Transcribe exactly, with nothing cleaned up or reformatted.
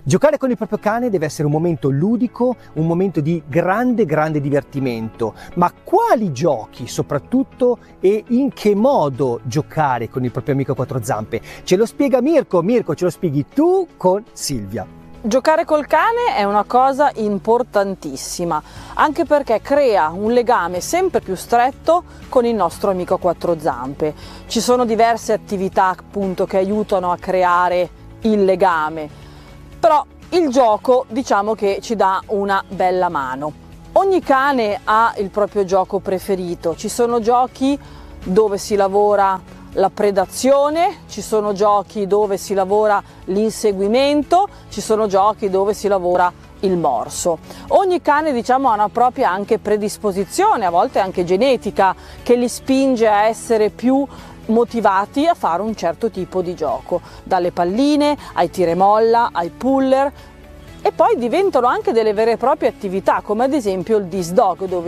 Giocare con il proprio cane deve essere un momento ludico, un momento di grande grande divertimento. Ma quali giochi soprattutto e in che modo giocare con il proprio amico a quattro zampe? Ce lo spiega Mirko. Mirko, ce lo spieghi tu con Silvia. Giocare col cane è una cosa importantissima, anche perché crea un legame sempre più stretto con il nostro amico a quattro zampe. Ci sono diverse attività appunto che aiutano a creare il legame. Però il gioco diciamo che ci dà una bella mano. Ogni cane ha il proprio gioco preferito, ci sono giochi dove si lavora la predazione, ci sono giochi dove si lavora l'inseguimento, ci sono giochi dove si lavora il morso. Ogni cane diciamo ha una propria anche predisposizione, a volte anche genetica, che li spinge a essere più motivati a fare un certo tipo di gioco, dalle palline ai tiramolla ai puller, e poi diventano anche delle vere e proprie attività, come ad esempio il disc dog, dove